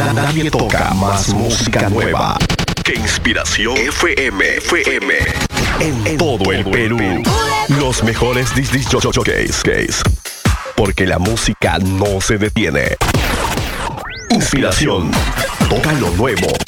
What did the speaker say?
Nadie toca más música nueva que Inspiración FM. En todo el Perú. Los mejores disc jockeys. Porque la música no se detiene. Inspiración. Toca lo nuevo